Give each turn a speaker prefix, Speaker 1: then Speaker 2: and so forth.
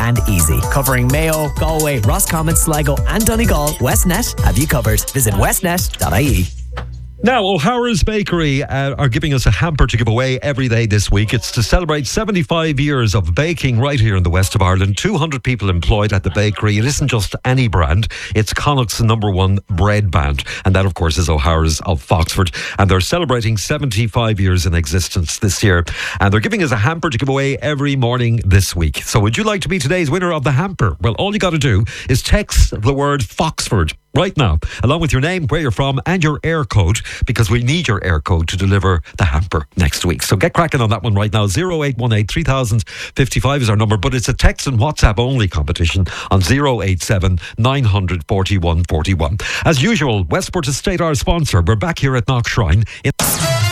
Speaker 1: and easy. Covering Mayo, Galway, Roscommon, Sligo and Donegal, Westnet have you covered. Visit westnet.ie.
Speaker 2: Now, O'Hara's Bakery are giving us a hamper to give away every day this week. It's to celebrate 75 years of baking right here in the west of Ireland. 200 people employed at the bakery. It isn't just any brand. It's Connacht's #1 bread brand. And that, of course, is O'Hara's of Foxford. And they're celebrating 75 years in existence this year. And they're giving us a hamper to give away every morning this week. So would you like to be today's winner of the hamper? Well, all you got to do is text the word Foxford right now, along with your name, where you're from, and your air code, because we need your air code to deliver the hamper next week. So get cracking on that one right now. 0818 3055 is our number, but it's a text and WhatsApp only competition on 087 900 4141. As usual, Westport Estate, our sponsor. We're back here at Knock Shrine.